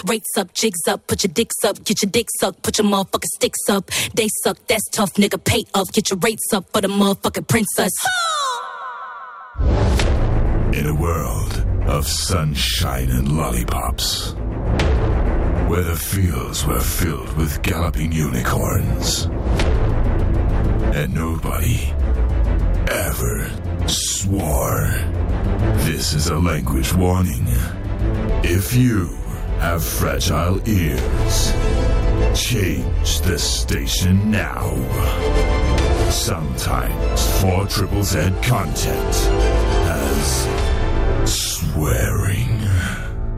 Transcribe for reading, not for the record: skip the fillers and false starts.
rates up, jigs up, put your dicks up, get your dick sucked, put your motherfucking sticks up. They suck, that's tough, nigga, pay up, get your rates up for the motherfucking princess. In a world of sunshine and lollipops, where the fields were filled with galloping unicorns, and nobody ever swore. This is a language warning. If you have fragile ears, change the station now. Sometimes 4 Triple Z content has swearing.